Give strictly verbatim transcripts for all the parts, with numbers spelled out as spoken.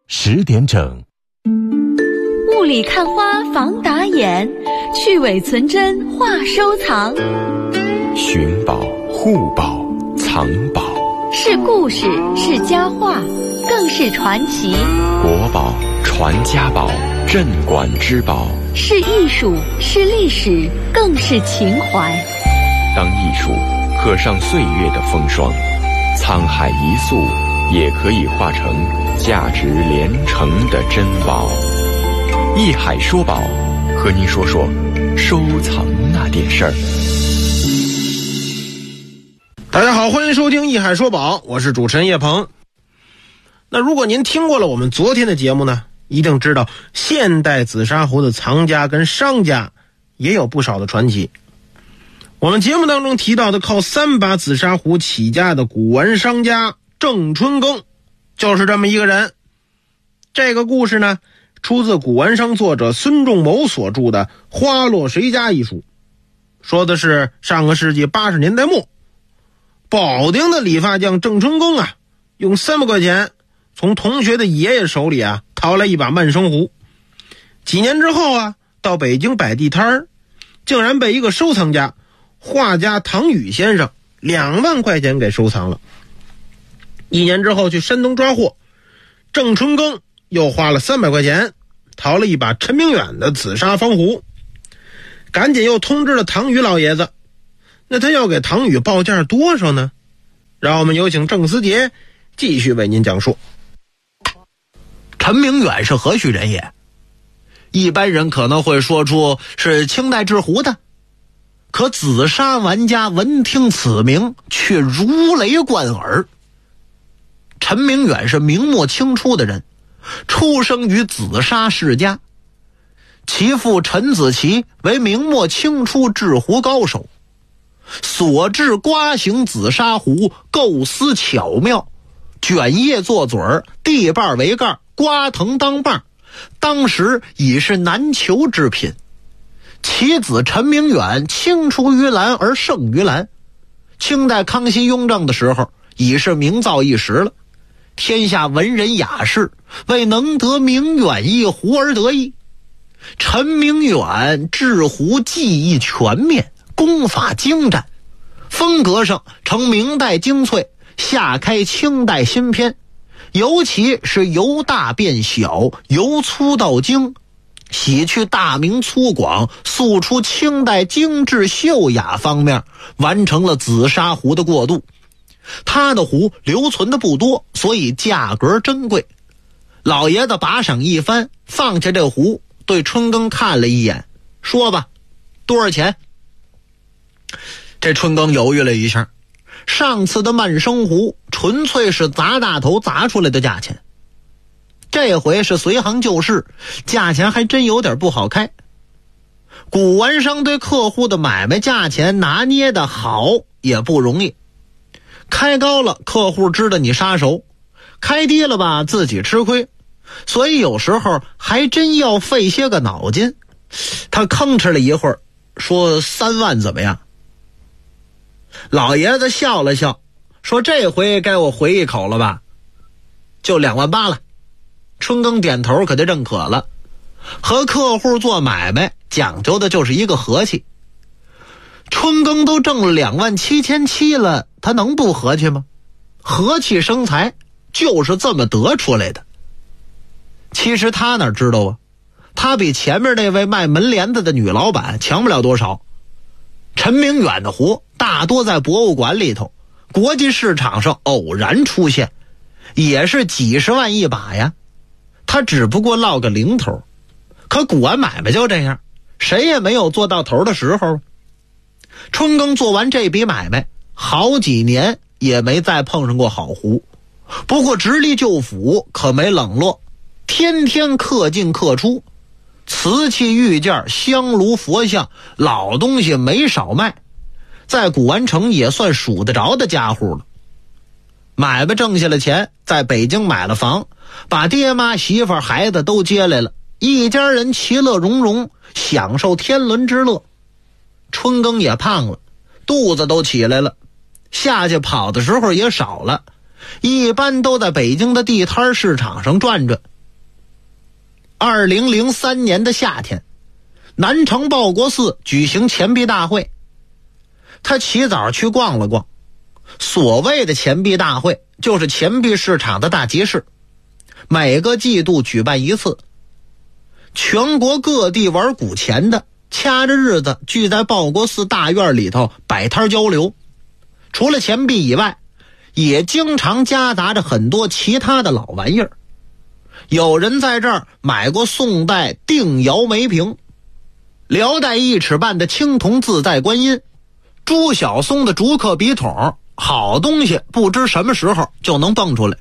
十点整。 雾里看花防打眼，去伪存真话收藏。 寻宝、护宝、藏宝， 是故事，是佳话，更是传奇。 国宝、传家宝、镇馆之宝， 是艺术，是历史，更是情怀。 当艺术刻上岁月的风霜，沧海一粟也可以化成价值连城的珍宝。艺海说宝，和您说说收藏那点事儿。 大家好，欢迎收听艺海说宝，我是主持人叶鹏。那如果您听过了我们昨天的节目呢，一定知道现代紫砂壶的藏家跟商家也有不少的传奇。我们节目当中提到的靠三把紫砂壶起家的古玩商家郑春耕，就是这么一个人。这个故事呢，出自古玩商作者孙仲谋所著的《花落谁家》一书，说的是上个世纪八十年代末，保定的理发匠郑春耕啊，用三百块钱从同学的爷爷手里啊淘来一把慢生壶。几年之后啊，到北京摆地摊儿，竟然被一个收藏家画家唐宇先生两万块钱给收藏了。一年之后去山东抓获，郑春耕又花了三百块钱淘了一把陈明远的紫砂方壶，赶紧又通知了唐宇老爷子。那他要给唐宇报价多少呢？让我们有请郑思杰继续为您讲述。 陈明远是何许人也？一般人可能会说出是清代制壶的，可紫砂玩家闻听此名却如雷贯耳。陈明远是明末清初的人，出生于紫砂世家，其父陈子奇为明末清初制壶高手，所制瓜形紫砂壶构思巧妙，卷叶做嘴儿，地瓣为盖，瓜藤当把，当时已是难求之品。其子陈明远青出于蓝而胜于蓝，清代康熙雍正的时候已是名噪一时了，天下文人雅士为能得明远一壶而得意。陈明远制壶技艺全面，功法精湛，风格上承明代精粹，下开清代新篇，尤其是由大变小，由粗到精，洗去大明粗犷，素出清代精致秀雅方面，完成了紫砂壶的过渡。他的壶留存的不多，所以价格珍贵。老爷子把赏一番，放下这壶，对春耕看了一眼，说吧，多少钱？这春耕犹豫了一下，上次的慢生壶纯粹是砸大头砸出来的价钱，这回是随行就市，价钱还真有点不好开。古玩商对客户的买卖价钱拿捏的好也不容易，开高了客户知道你杀手，开低了吧自己吃亏，所以有时候还真要费些个脑筋。他吭哧了一会儿，说三万怎么样？老爷子笑了笑，说这回该我回一口了吧，就两万八了。春耕点头，可就认可了。和客户做买卖讲究的就是一个和气，春耕都挣了两万七千七了，他能不和气吗？和气生财就是这么得出来的。其实他哪知道啊，他比前面那位卖门帘子的女老板强不了多少。陈明远的壶大多在博物馆里头，国际市场上偶然出现，也是几十万一把呀。他只不过落个零头，可古玩买卖就这样，谁也没有做到头的时候。春耕做完这笔买卖，好几年也没再碰上过好壶，不过直隶旧府可没冷落，天天客进客出，瓷器玉件、香炉佛像，老东西没少卖，在古玩城也算数得着的家伙了。买卖挣下了钱，在北京买了房，把爹妈媳妇孩子都接来了，一家人其乐融融，享受天伦之乐。春耕也胖了，肚子都起来了，下去跑的时候也少了，一般都在北京的地摊市场上转转， 二零零三年的夏天，南城报国寺举行钱币大会。他起早去逛了逛。所谓的钱币大会就是钱币市场的大集市，每个季度举办一次。全国各地玩古钱的掐着日子聚在报国寺大院里头摆摊交流。除了钱币以外，也经常夹杂着很多其他的老玩意儿。有人在这儿买过宋代定窑梅瓶，辽代一尺半的青铜自在观音，朱晓松的竹刻笔筒，好东西不知什么时候就能蹦出来。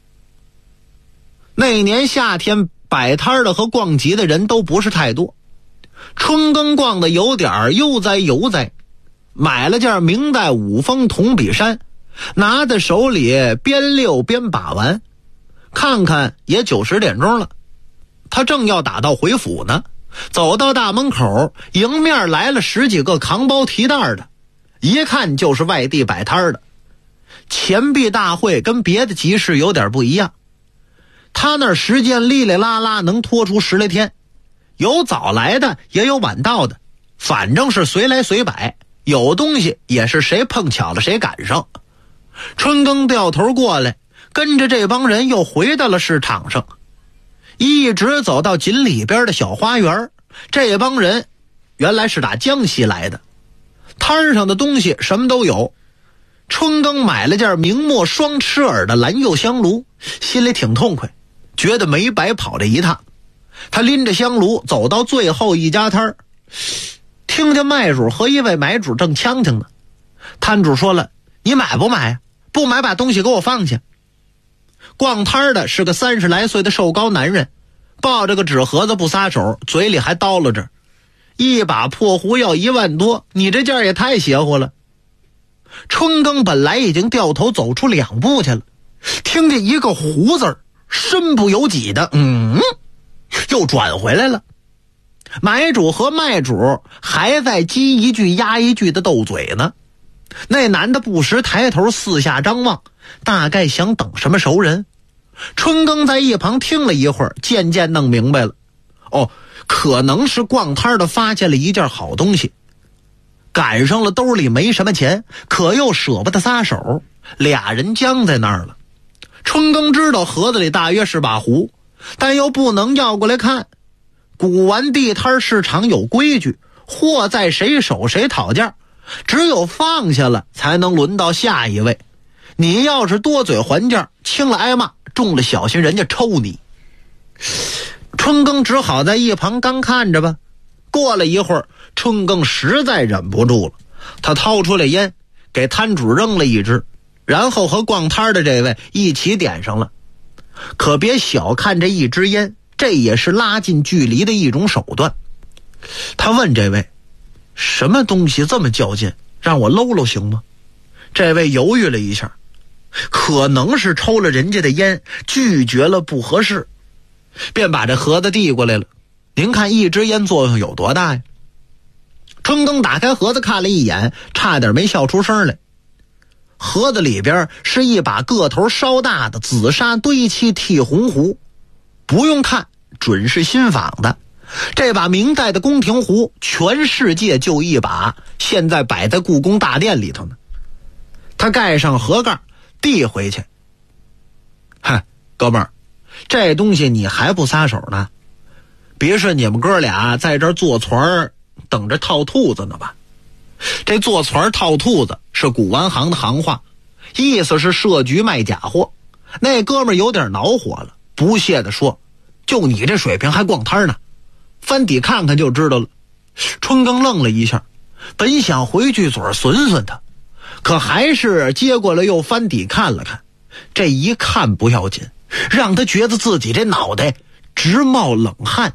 那年夏天摆摊的和逛集的人都不是太多，春耕逛的有点悠哉悠哉，买了件明代五峰铜笔山，拿在手里边溜边把玩，看看也九十点钟了。他正要打道回府呢，走到大门口，迎面来了十几个扛包提袋的，一看就是外地摆摊的。钱币大会跟别的集市有点不一样，他那儿时间哩哩啦啦能拖出十来天，有早来的也有晚到的，反正是随来随摆，有东西也是谁碰巧了谁赶上。春耕掉头过来，跟着这帮人又回到了市场上，一直走到井里边的小花园。这帮人原来是打江西来的，摊上的东西什么都有。春耕买了件明末双吃耳的蓝釉香炉，心里挺痛快，觉得没白跑这一趟。他拎着香炉走到最后一家摊儿，听见卖主和一位买主正呛呛呢。摊主说了：“你买不买呀？不买把东西给我放下。”逛摊的是个三十来岁的瘦高男人，抱着个纸盒子不撒手，嘴里还叨唠着：“一把破壶要一万多，你这件也太邪乎了。”春耕本来已经掉头走出两步去了，听见一个胡字儿，身不由己的嗯又转回来了。买主和卖主还在鸡一句鸭一句的斗嘴呢。那男的不时抬头四下张望，大概想等什么熟人。春耕在一旁听了一会儿，渐渐弄明白了，哦，可能是逛摊的发现了一件好东西，赶上了兜里没什么钱，可又舍不得撒手，俩人僵在那儿了。春耕知道盒子里大约是把壶，但又不能要过来看。古玩地摊市场有规矩，货在谁手谁讨价，只有放下了才能轮到下一位。你要是多嘴还价，轻了挨骂，重了小心人家抽你。春耕只好在一旁干看着吧。过了一会儿，春耕实在忍不住了，他掏出来烟，给摊主扔了一支，然后和逛摊的这位一起点上了。可别小看这一支烟，这也是拉近距离的一种手段。他问这位：“什么东西这么较劲，让我搂搂行吗？”这位犹豫了一下，可能是抽了人家的烟，拒绝了不合适，便把这盒子递过来了。您看一支烟作用有多大呀？春耕打开盒子看了一眼，差点没笑出声来。盒子里边是一把个头稍大的紫砂堆漆剔红壶，不用看准是新仿的。这把明代的宫廷壶全世界就一把，现在摆在故宫大殿里头呢。他盖上盒盖递回去：“嗨，哥们儿，这东西你还不撒手呢？别是你们哥俩在这儿坐船等着套兔子呢吧？”这坐船套兔子是古玩行的行话，意思是设局卖假货。那哥们儿有点恼火了，不屑地说：“就你这水平还逛摊呢？翻底看看就知道了。”春耕愣了一下，本想回句嘴损损他，可还是接过来又翻底看了看。这一看不要紧，让他觉得自己这脑袋直冒冷汗。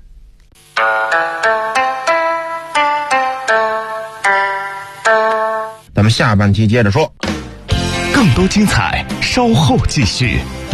咱们下半期接着说， 更多精彩稍后继续。